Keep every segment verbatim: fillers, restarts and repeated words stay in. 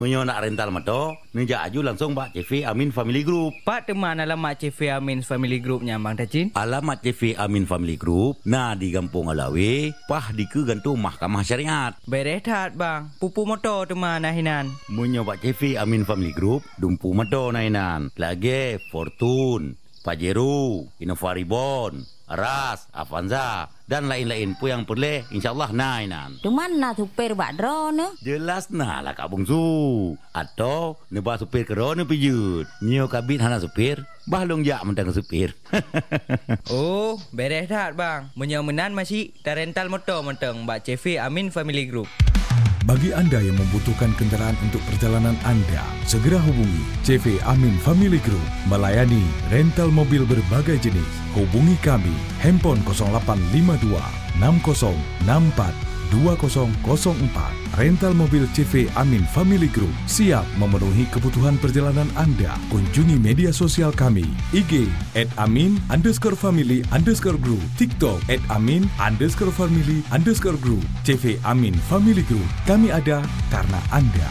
Menyo nak rental mato, nija aju langsung Pak C V Amin Family Group. Pak teman alamat C V Amin Family Groupnya Bang Tacin. Alamat C V Amin Family Group, nah di Kampung Alawi, pah di ke gantung Mahkamah Syariat. Berehat bang, pupu motor teman nahinan. Menyo Pak C V Amin Family Group, dumpu motor nahinan. Lagi Fortune, Pajero, Innova Reborn, Ras, Avanza dan lain-lain pun yang boleh insyaallah nainan. Cuman nak supir bak drone. Jelas nah lah Kak Bungsu. Atau nebah supir kerana pijut. Nyo kabit hana supir, bahlong jak mentang supir. Oh, beres dah bang. Menyemenan masih dah rental motor mentang Mbak C V Amin Family Group. Bagi anda yang membutuhkan kenderaan untuk perjalanan anda, segera hubungi C V Amin Family Group melayani rental mobil berbagai jenis. Hubungi kami, handphone kosong lapan lima dua enam kosong enam empat dua kosong kosong empat. Rental mobil C V Amin Family Group siap memenuhi kebutuhan perjalanan anda. Kunjungi media sosial kami, I G at amin underscore family underscore group, TikTok at amin underscore family underscore group. C V Amin Family Group, kami ada karena anda.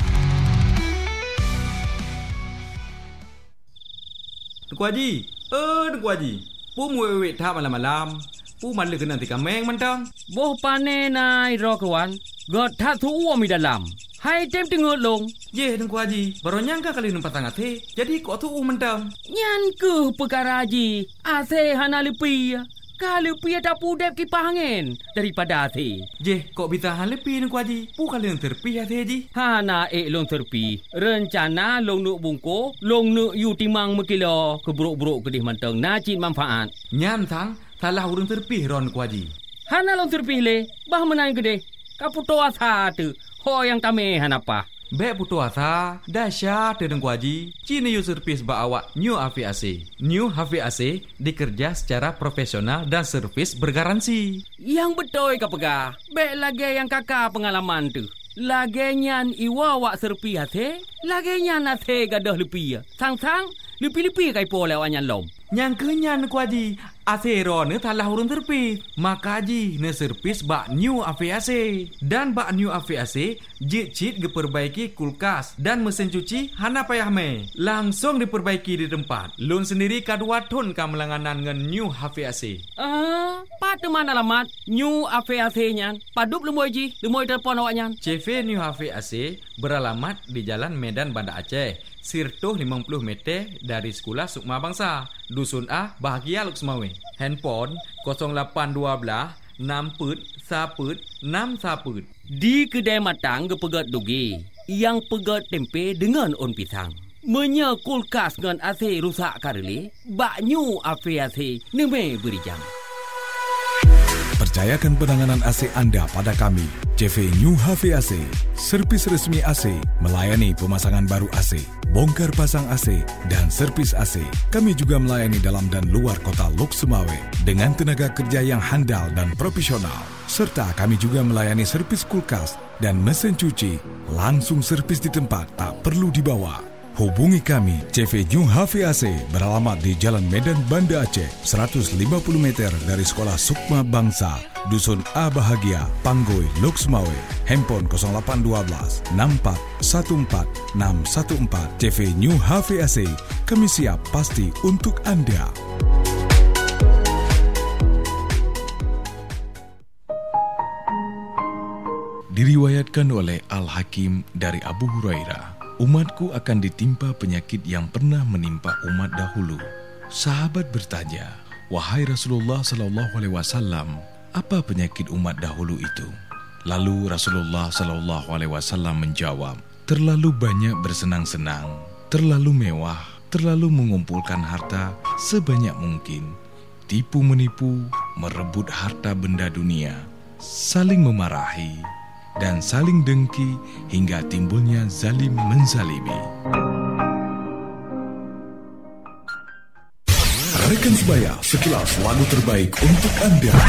Tuku Haji, eh Tuku Haji, pu muwe-wet tak malam-malam. Pu malu kena tika meng mentang. Boh pane nai ro kawan. God tak tu uam di dalam. Hai tem tengok long. Ye Tuku Haji, baru nyangka kali nampak tangat he. Jadi kok tu uam mentang. Nyan ke perkara Haji. Ase hana lepi. Kalau pi tak pudep kipas angin daripada ase. Je, kok bisa hal lepi Tuku Haji. Pu kali yang terpi hati Haji. Hana ek long terpi. Rencana long nuk bungko, long nuk yu timang mekilo keburuk-buruk kedih mentang nacin manfaat. Nyan tang, salah urun terpi ron Tuku Haji. Hana long terpi le, bah menai gede. Kaputo asa tu, ho yang tame hanapa. Bek putu asa, dahsyat Tuku Haji. Cini yu servis ba awak New H V A C. New H V A C dikerja secara profesional dan servis bergaransi. Yang betul ka pegah. Bek lagi yang kakak pengalaman tu. Lagi nyan iwa wak serpi hati, lagi nyan hati gadah lepi. Sang-sang, lepi-lepi kai po lewat nyan lom. Yang kenyan Tuku Haji, asero ne talah urun terpi. Maka Haji ne servis bak New H V A C. Dan bak New H V A C, jit-jit diperbaiki kulkas dan mesin cuci hana payah me. Langsung diperbaiki di tempat. Lun sendiri kadua ton kamelanganan ngan New H V A C. Ah, pada mana alamat New H V A C nyan? Padup lemoi Ji, lemoi telefon awak nyan. C V New H V A C beralamat di Jalan Medan Banda Aceh. Sirtuh lima puluh meter dari Sekolah Sukma Bangsa, Dusun A, Bahagia Luk Semawe. Handphone kosong lapan dua enam put saput enam saput. Di kedai matang gepegat dugi, yang pegat tempe dengan on pisang. Menya kulkas dengan A C rusak kareli, bak New H V A C neme beri jam. Percayakan penanganan A C anda pada kami, C V New H V A C, servis resmi A C, melayani pemasangan baru A C, bongkar pasang A C, dan servis A C. Kami juga melayani dalam dan luar kota Luk Semawe dengan tenaga kerja yang handal dan profesional. Serta kami juga melayani servis kulkas dan mesin cuci, langsung servis di tempat, tak perlu dibawa. Hubungi kami, C V New H V A C beralamat di Jalan Medan Banda Aceh, seratus lima puluh meter dari Sekolah Sukma Bangsa, Dusun A Bahagia, Panggoi, Luk Semawe. Handphone kosong lapan dua enam empat satu empat enam satu empat. C V New H V A C, kami siap pasti untuk anda. Diriwayatkan oleh Al-Hakim dari Abu Hurairah, umatku akan ditimpa penyakit yang pernah menimpa umat dahulu. Sahabat bertanya, wahai Rasulullah sallallahu alaihi wasallam, apa penyakit umat dahulu itu? Lalu Rasulullah sallallahu alaihi wasallam menjawab, terlalu banyak bersenang-senang, terlalu mewah, terlalu mengumpulkan harta sebanyak mungkin, tipu menipu, merebut harta benda dunia, saling memarahi, dan saling dengki hingga timbulnya zalim menzalimi. Rekan sebaya, sekilas lagu terbaik untuk anda.